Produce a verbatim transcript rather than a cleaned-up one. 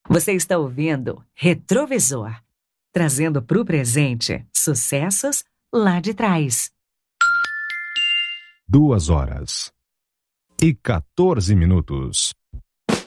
Você está ouvindo Retrovisor, trazendo para o presente sucessos lá de trás. Duas horas e quatorze minutos.